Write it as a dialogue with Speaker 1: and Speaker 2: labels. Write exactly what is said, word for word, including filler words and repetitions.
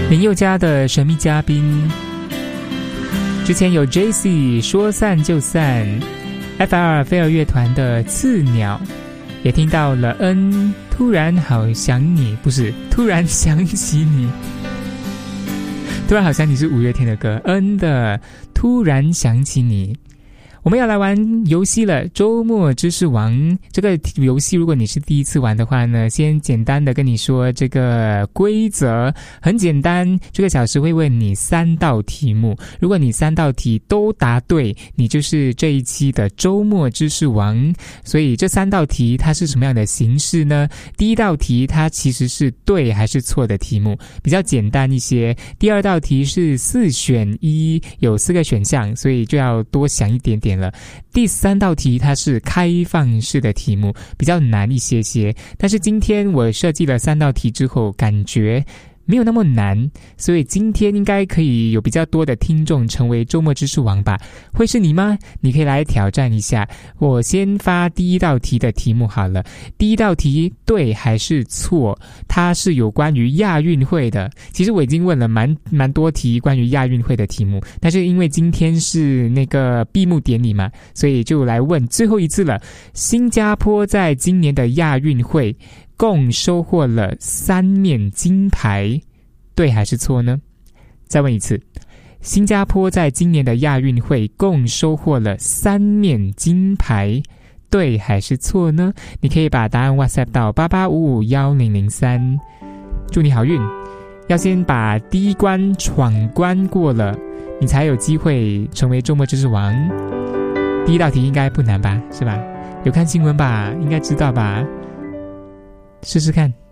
Speaker 1: 林宥嘉的神秘嘉宾，之前有 J C 说散就散， F L 飞儿乐团的刺鸟，也听到了恩突然好想你，不是突然想起你，突然好想你是五月天的歌，恩的突然想起你。我们要来玩游戏了，周末知识王这个游戏，如果你是第一次玩的话呢，先简单的跟你说这个规则，很简单，这个小时会问你三道题目，如果你三道题都答对，你就是这一期的周末知识王。所以这三道题它是什么样的形式呢？第一道题它其实是对还是错的题目，比较简单一些。第二道题是四选一，有四个选项，所以就要多想一点点了。第三道题它是开放式的题目，比较难一些些，但是今天我设计了三道题之后，感觉没有那么难，所以今天应该可以有比较多的听众成为周末知识王吧？会是你吗？你可以来挑战一下。我先发第一道题的题目好了。第一道题对还是错？它是有关于亚运会的。其实我已经问了蛮蛮多题关于亚运会的题目，但是因为今天是那个闭幕典礼嘛，所以就来问最后一次了。新加坡在今年的亚运会共收获了三面金牌，对还是错呢？再问一次，新加坡在今年的亚运会共收获了三面金牌，对还是错呢？你可以把答案 WhatsApp 到八八五五一零零三。祝你好运，要先把第一关闯关过了，你才有机会成为周末知识王。第一道题应该不难吧，是吧？有看新闻吧，应该知道吧，试试看。